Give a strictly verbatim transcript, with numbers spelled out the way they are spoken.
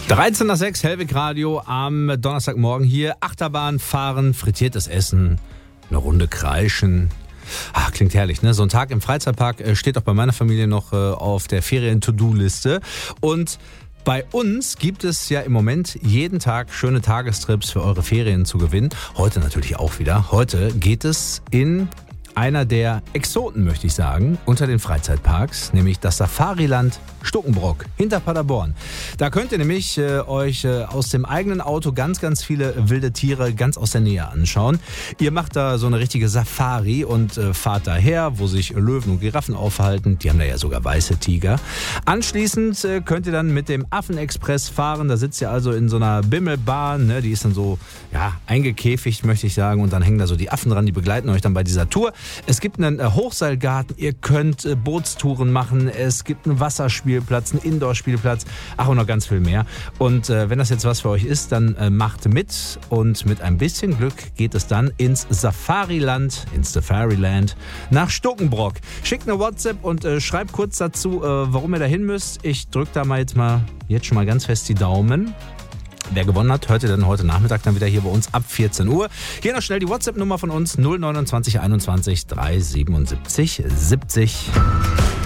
dreizehn nach sechs, Hellwig Radio am Donnerstagmorgen hier. Achterbahn fahren, frittiertes Essen, eine Runde kreischen. Ach, klingt herrlich, ne? So ein Tag im Freizeitpark steht auch bei meiner Familie noch auf der Ferien-To-Do-Liste. Und bei uns gibt es ja im Moment jeden Tag schöne Tagestrips für eure Ferien zu gewinnen. Heute natürlich auch wieder. Heute geht es in einer der Exoten, möchte ich sagen, unter den Freizeitparks, nämlich das Safariland Stuckenbrock hinter Paderborn. Da könnt ihr nämlich äh, euch äh, aus dem eigenen Auto ganz, ganz viele wilde Tiere ganz aus der Nähe anschauen. Ihr macht da so eine richtige Safari und äh, fahrt daher, wo sich Löwen und Giraffen aufhalten. Die haben da ja sogar weiße Tiger. Anschließend äh, könnt ihr dann mit dem Affenexpress fahren. Da sitzt ihr also in so einer Bimmelbahn, ne? Die ist dann so ja, eingekäfigt, möchte ich sagen. Und dann hängen da so die Affen dran, die begleiten euch dann bei dieser Tour. Es gibt einen äh, Hochseilgarten, ihr könnt äh, Bootstouren machen, es gibt einen Wasserspielplatz, einen Indoor-Spielplatz, ach und noch ganz viel mehr. Und äh, wenn das jetzt was für euch ist, dann äh, macht mit und mit ein bisschen Glück geht es dann ins Safariland, ins Safariland nach Stuckenbrock. Schickt eine WhatsApp und äh, schreibt kurz dazu, äh, warum ihr da hin müsst. Ich drücke da mal jetzt mal jetzt schon mal ganz fest die Daumen. Wer gewonnen hat, hört ihr dann heute Nachmittag dann wieder hier bei uns ab vierzehn Uhr. Hier noch schnell die WhatsApp-Nummer von uns null neunundzwanzig einundzwanzig drei siebenundsiebzig siebzig.